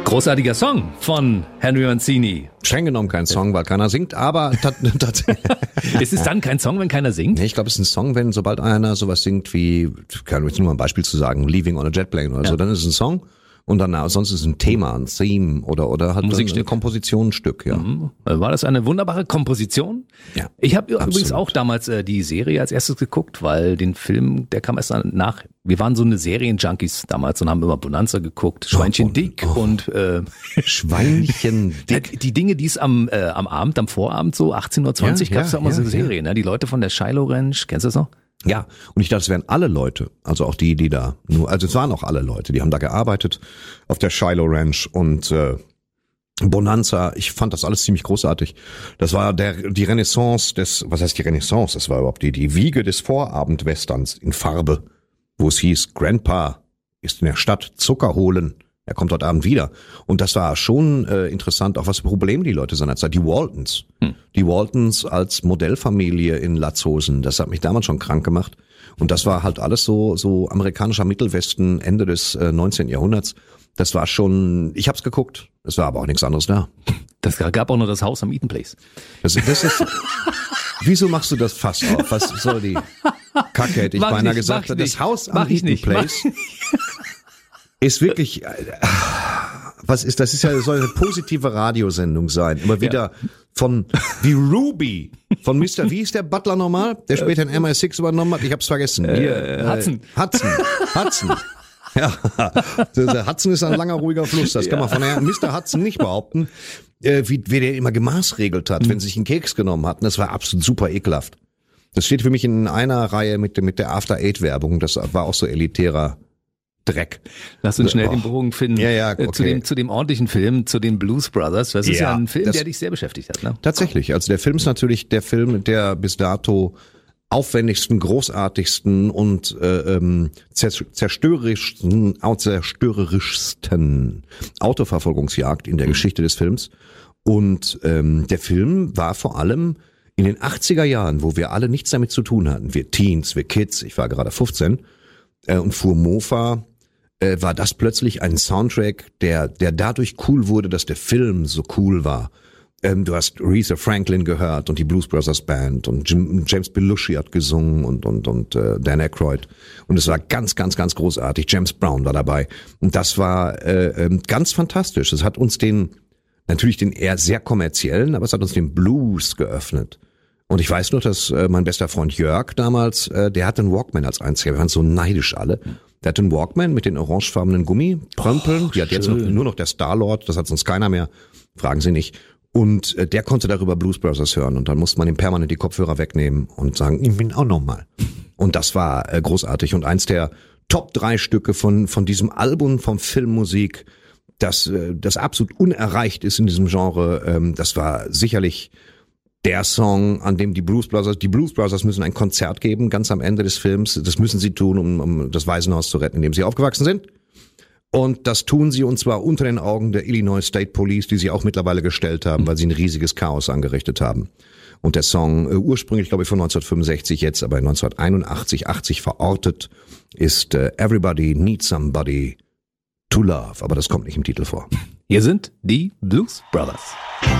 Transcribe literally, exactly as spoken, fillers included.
Großartiger Song von Henry Mancini. Streng genommen kein Song, weil keiner singt, aber tatsächlich. Ist es dann kein Song, wenn keiner singt? Nee, ich glaube, es ist ein Song, wenn sobald einer sowas singt wie, kann ich nur mal ein Beispiel zu sagen, Leaving on a Jet Plane oder ja. so, dann ist es ein Song. Und dann, sonst ist es ein Thema, ein Theme oder, oder halt ein Kompositionsstück, ja. Mhm. War das eine wunderbare Komposition? Ja. Ich habe übrigens auch damals äh, die Serie als erstes geguckt, weil den Film, der kam erst nach, wir waren so eine Serienjunkies damals und haben immer Bonanza geguckt, Schweinchen oh, Dick oh. und äh, Schweinchen Dick. Die Dinge, die es am, äh, am Abend, am Vorabend so achtzehn Uhr zwanzig ja, gab es ja, da immer ja, so Serien, ja. ne? Die Leute von der Shiloh Ranch, kennst du das noch? Ja, und ich dachte, es wären alle Leute, also auch die, die da, nur, also es waren auch alle Leute, die haben da gearbeitet auf der Shiloh Ranch und äh, Bonanza. Ich fand das alles ziemlich großartig. Das war der die Renaissance des, was heißt die Renaissance? Das war überhaupt die die Wiege des Vorabendwesterns in Farbe, wo es hieß, Grandpa ist in der Stadt Zucker holen. Er kommt heute Abend wieder. Und das war schon äh, interessant, auch was für Probleme die Leute seinerzeit. Die Waltons. Hm. Die Waltons als Modellfamilie in Latzhosen. Das hat mich damals schon krank gemacht. Und das war halt alles so so amerikanischer Mittelwesten Ende des äh, neunzehnten Jahrhunderts. Das war schon, ich hab's geguckt. Es war aber auch nichts anderes da. Das gab auch noch das Haus am Eaton Place. Das, das ist, wieso machst du das Fass auf? Was soll die Kacke, hätte ich mach beinahe nicht, gesagt. Das nicht. Haus am mach Eaton nicht, Place ist wirklich, was ist, das ist ja, soll eine positive Radiosendung sein. Immer wieder ja. von, wie Ruby, von Mister Wie ist der Butler nochmal, der später in M I six übernommen hat? Ich hab's vergessen. Hier, äh, Hudson. Äh, Hudson. Hudson. Ja, der Hudson ist ein langer, ruhiger Fluss. Das kann man von Herrn Mister Hudson nicht behaupten. Äh, wie, wie der immer gemaßregelt hat, mhm. wenn sie sich einen Keks genommen hatten. Das war absolut super ekelhaft. Das steht für mich in einer Reihe mit, mit der After-Eight-Werbung. Das war auch so elitärer Dreck. Lass uns schnell oh. den Bogen finden ja, ja, okay. zu dem zu dem ordentlichen Film, zu den Blues Brothers. Das ist ja, ja ein Film, der dich sehr beschäftigt hat. Ne? Tatsächlich. Also der Film ist natürlich der Film, der bis dato aufwendigsten, großartigsten und äh, ähm, zerstörerischsten, zerstörerischsten Autoverfolgungsjagd in der mhm. Geschichte des Films. Und ähm, der Film war vor allem in den achtziger Jahren, wo wir alle nichts damit zu tun hatten, wir Teens, wir Kids, ich war gerade fünfzehn äh, und fuhr Mofa, äh, war das plötzlich ein Soundtrack, der der dadurch cool wurde, dass der Film so cool war. Ähm, du hast Aretha Franklin gehört und die Blues Brothers Band und Jim, James Belushi hat gesungen und und und äh, Dan Aykroyd und es war ganz ganz ganz großartig. James Brown war dabei und das war äh, äh, ganz fantastisch. Es hat uns den natürlich den eher sehr kommerziellen, aber es hat uns den Blues geöffnet. Und ich weiß noch, dass äh, mein bester Freund Jörg damals, äh, der hatte einen Walkman als einziger. Wir waren so neidisch alle. Der hatte einen Walkman mit den orangefarbenen Gummiprömpeln. Oh, die hat jetzt noch, nur noch der Star-Lord. Das hat sonst keiner mehr. Fragen Sie nicht. Und äh, der konnte darüber Blues Brothers hören. Und dann musste man ihm permanent die Kopfhörer wegnehmen und sagen, ich bin auch nochmal. Und das war äh, großartig. Und eins der Top drei Stücke von von diesem Album vom Filmmusik, das äh, das absolut unerreicht ist in diesem Genre, ähm, das war sicherlich der Song, an dem die Blues Brothers, die Blues Brothers müssen ein Konzert geben, ganz am Ende des Films. Das müssen sie tun, um, um das Waisenhaus zu retten, in dem sie aufgewachsen sind. Und das tun sie, und zwar unter den Augen der Illinois State Police, die sie auch mittlerweile gestellt haben, weil sie ein riesiges Chaos angerichtet haben. Und der Song, äh, ursprünglich glaube ich von neunzehnhundertfünfundsechzig, jetzt aber neunzehnhunderteinundachtzig, achtzig verortet, ist äh, Everybody Needs Somebody to Love. Aber das kommt nicht im Titel vor. Hier sind die Blues Brothers.